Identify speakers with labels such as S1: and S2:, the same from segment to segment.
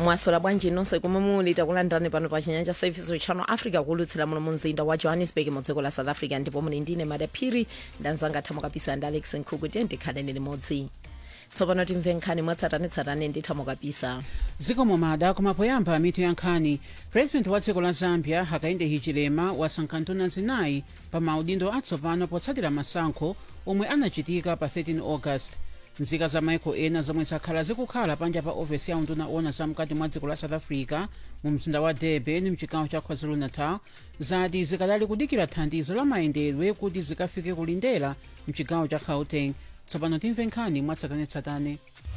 S1: mwasola bwanji nonse kumwe muli takulandirani pano pa chinyanja service channel africa kulutsira muno mumzinda wa johannesburg mu dziko la south africa ndipo muli ndine madaphiri ndanzanga thamo kapisa ndi alex nkhuku tiye ndikhaleni limodzi tsopano timve nkhani mwatsatanetsatane ndi thamo kapisa.
S2: zikomo mada kumapoyamba mitu ya nkhani. president wa dziko la zambia hakainde hichilema wasankha nduna zinayi pa maudindo atsopano potsatira masankho omwe anachitika pa 13 august. nzika za maiko ena zomwe zakhala zikukhala panja pa ofesi ya unduna ona zamkati mwa dziko la south africa mu mzinda wa durban mchigawo cha kwazulu-natal zati zikadali kudikira thandizo la mayendedwe kuti zikafike kulindera mchigawo cha gauteng. tsopano timve nkhani mwatsatanetsatane.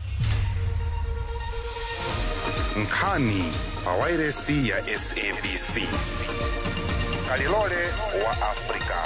S3: nkhani pa wairesi ya SABC kalilole wa Afrika.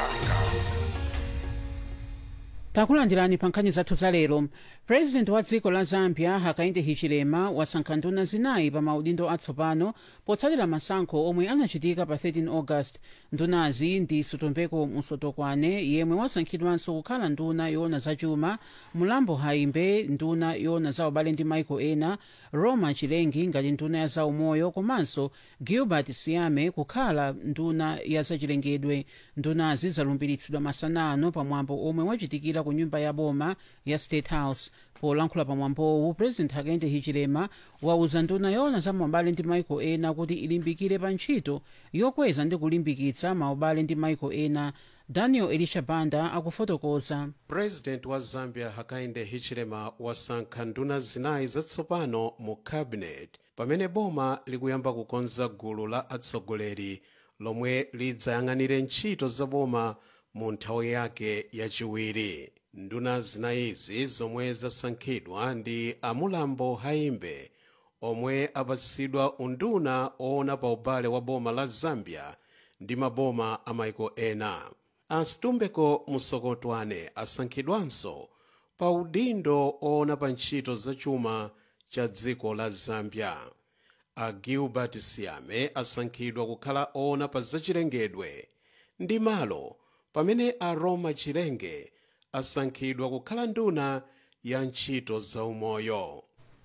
S2: takulandirani pa nkhani zathu za lero. president wa dziko la zambia hakainde hichilema wasankha nduna zinayi pa maudindo atsopano potsatira masankho omwe anachitika pa 13 august. ndunazi ndi sutumbeko musotokwane yemwe wasankhidwanso kukhala nduna yoona zachuma, mulambo haimbe nduna yoona za ubale ndi maiko ena, roma chilengi ngati nduna ya zaumoyo komanso gilbert siame kukhala nduna ya zachilengedwe. ndunazi zalumbiritsidwa masanano pamwambo omwe wachitikira ku nyumba ya boma ya state house. polankhula pamwambowu president hakainde hichilema wauza nduna yoona za maubale ndi maiko ena kuti ilimbikire pa ntchito yokweza ndi kulimbikitsa maubale ndi maiko ena. daniel elisha banda akufotokoza.
S4: president wa zambia hakainde hichilema wasankha nduna zinayi zatsopano mu cabinet pamene boma likuyamba kukonza gulu la atsogoleri lomwe lidzayang'anire ntchito za boma mu nthawi yake yachiwiri. nduna zinayizi zomwe zasankhidwa ndi amulambo haimbe omwe apatsidwa unduna oona pa ubale wa boma la zambia ndi maboma a maiko ena. asitumbeko musokotwane asankhidwanso pa udindo oona pa ntchito zachuma cha dziko la zambia. a gilbert siame asankhidwa kukhala oona pa zachilengedwe ndi malo, pamene a roma chilenge asankhidwa kukhala nduna ya ntchito zaumoyo.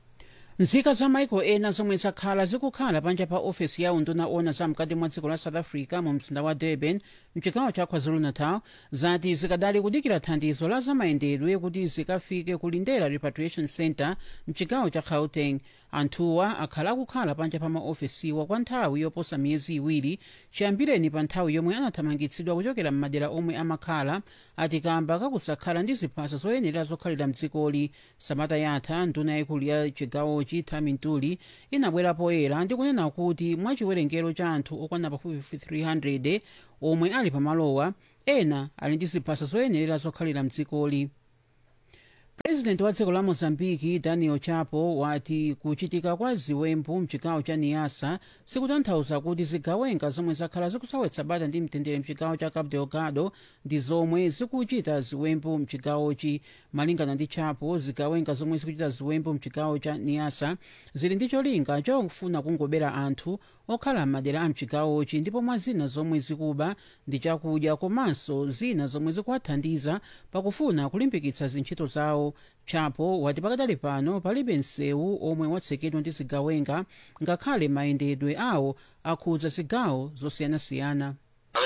S2: nzika za maiko ena zomwe zakhala zikukhala panja pa ofesi ya unduna ona zamkati mwa dziko la south africa mu mzinda wa durban mchigawo cha kwazulu-natal zati zikadali kudikira thandizo la zamayendedwe kuti zikafike kulindera repatriation center mchigawo cha gauteng. anthuwa akhala akukhala panja pa maofesiwa kwa nthawi yoposa miyezi iwiri, chiyambireni pa nthawi yomwe anathamangitsidwa kuchokera m'madera omwe amakhala atikamba kakusakhala ndi ziphaso zoyenera zokhalira mdzikoli. samata yatha nduna yaikulu ya chigawo chitha mintuli inabwera poyera ndi kunena kuti mwa chiwerengero cha anthu okwana pafupifupi 300 omwe ali pamalowa, ena ali ndi ziphaso zoyenera zokhalira mdzikoli. president wa dziko la mozambiki daniel chapo wati kuchitika kwa ziwembu mchigawo cha niasa sikutanthauza kuti zigawenga zomwe zakhala zikusawetsa bata ndi mtendere mchigawo cha cabo delgado ndi zomwe zikuchita ziwembu mchigawochi. malingana ndi chapo, zigawenga zomwe zikuchita ziwembu mchigawo cha niasa zili ndi cholinga chokufuna kungobera anthu okhala m'madera a mchigawochi, ndipo mwa zina zomwe zikuba ndi chakudya komanso zina zomwe zikuwathandiza pakufuna kulimbikitsa zintchito zawo. chapo wati pakadali pano palibe msewu omwe watsekedwa ndi zigawenga ngakhale mayendedwe awo akhudza zigawo zosiyanasiyana.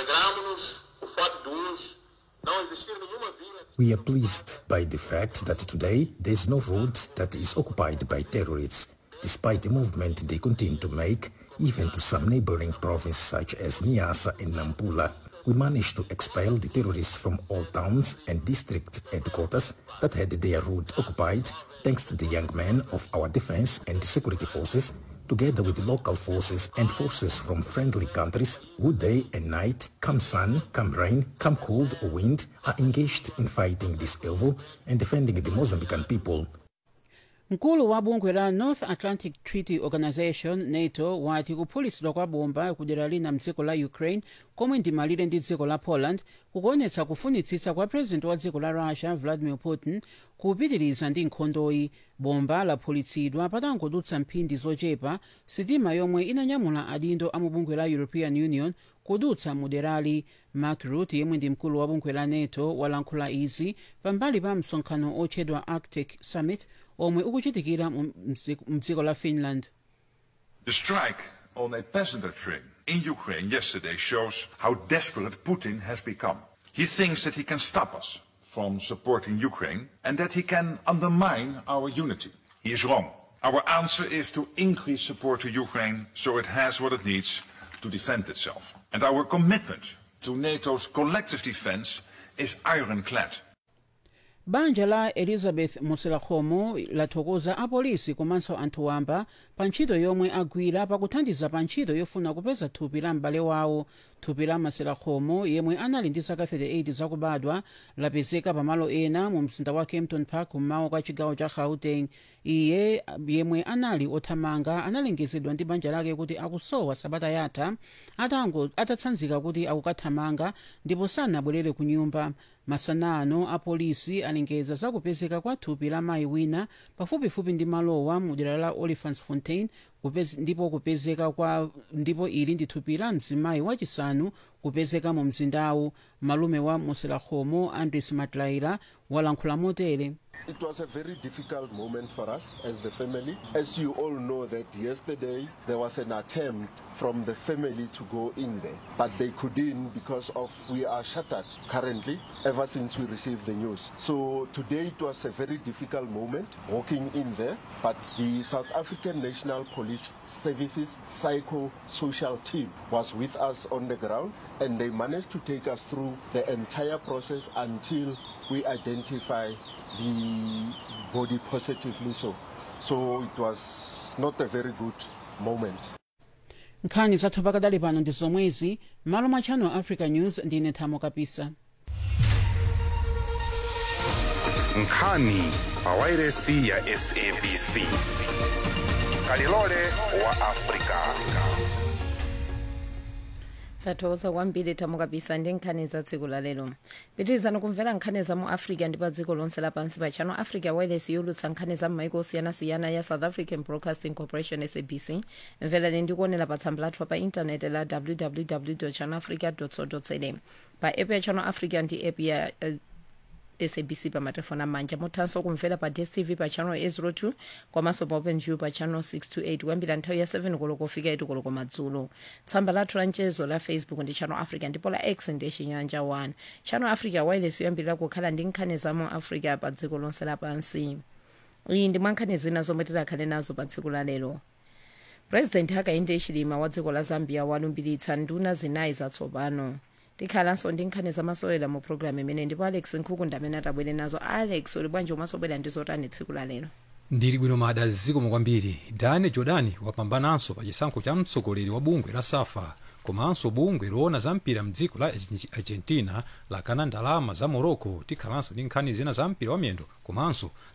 S5: We are pleased by the fact that today there is no road that is occupied by terrorists, despite the movement they continue to make, even to some neighboring provinces such as Niassa and Nampula. We managed to expel the terrorists from all towns and district headquarters that had their route occupied, thanks to the young men of our defense and security forces, together with the local forces and forces from friendly countries who day and night, come sun, come rain, come cold or wind, are engaged in fighting this evil and defending the Mozambican people.
S2: mkulu wa bungwe la North Atlantic Treaty Organization NATO wati kuphulitsidwa kwa bomba kudera lina mdziko la Ukraine komwe ndi malire ndi dziko la Poland kukuonetsa kufunitsitsa kwa president wa dziko la Russia Vladimir Putin kupitiriza ndi nkhondoyi. bomba laphulitsidwa patangodutsa mphindi zochepa sitima yomwe inanyamula adindo a mu bungwe la European Union kudutsa muderali. Mark Rutte yemwe ndi mkulu wa bungwe la NATO walankhula izi pambali pa msonkhano otchedwa Arctic Summit omwe ukuchitikira mdziko la Finland.
S6: The strike on a passenger train in Ukraine yesterday shows how desperate Putin has become. He thinks that he can stop us from supporting Ukraine and that he can undermine our unity. He is wrong. Our answer is to increase support to Ukraine so it has what it needs to defend itself. And our commitment to NATO's collective defense is ironclad.
S2: banja la elizabeth muselakhomo lathokoza apolisi komanso anthu wamba pa ntchito yomwe agwira pakuthandiza pa ntchito yofuna kupeza thupi la m'bale wawo. thupi la muselakhomo yemwe anali ndi zaka 38 zakubadwa lapezeka pamalo ena mu mzinda wa kempton park kummawa kwa chigawo cha gauteng. iye yemwe anali othamanga analengezedwa ndi banja lake kuti akusowa sabata yatha atatsanzika kuti akukathamanga ndipo sanabwerere ku nyumba. masanano apolisi alengeza zakupezeka kwa thupi la mayi wina pafupifupi ndi malowa mu dera la Olifantsfontein ndipo ili ndi thupi la mzimayi wachisanu kupezeka mu mzindawu. malume wa muselakhomo Andries Matlaila walankhula motere.
S7: It was a very difficult moment for us as the family. As you all know that yesterday there was an attempt from the family to go in there, but they couldn't because of we are shuttered currently ever since we received the news. So today it was a very difficult moment walking in there, but the South African National Police Services psycho-social team was with us on the ground and they managed to take us through the entire process until we identify the body positively so it was not a very good moment.
S2: nkhani zathu pakadali pano ndi zomwezi. malo mwa Channel Africa News ndine Thamo Kapisa.
S3: nkhani pa wailesi ya SABC kalilole wa Afrika.
S1: tathokoza kwambiri Thamo Kapisa ndi nkhani za tsiku la lero. pitirizani kumvera nkhani za mu Africa ndi pa dziko lonse lapansi pa Channel Africa wireless yolutsa nkhani za m'maiko osiyanasiyana ya South African Broadcasting Corporation SABC. mverani ndi kuonera pa tsamba lathu pa intaneti la www.channelafrica.co.za, pa app ya Channel Africa ndi app ya SABC pa matelefoni amanja. muthanso kumvera pa DSTV pa channel 802 komanso pa OpenView pa channel 628 kuyambira nthawi ya 7 koloko kufika 8 koloko madzulo. tsamba lathu la mchezo la Facebook ndi Channel Africa ndipo la X ndi Chinyanja 1. Channel Africa wireless yoyambirira kukhala ndi nkhani za mu Africa pa dziko lonse lapansi. iyi ndi mwankhani zina zomwe tikhale nazo pa tsiku la lero. President Hakainde Hichilema wa dziko la Zambia walumbiritsa nduna zinayi zatsopano. tikhalanso ndi nkhani zamasewera mu programu imene ndipo Alex Nkhuku ndamene atabwere nazo. Alex uli bwanji umasobwera ndi zotani tsiku la lero?
S8: ndili bwino mada zikomo kwambiri. Dane Jordan wapambananso pa chisankho cha mtsogoleri wa bungwe la SAFA komanso bungwe loona za mpira mdziko la Argentina lakana ndalama za Morocco. tikhalanso ndi nkhani zina za mpira wa miyendo komanso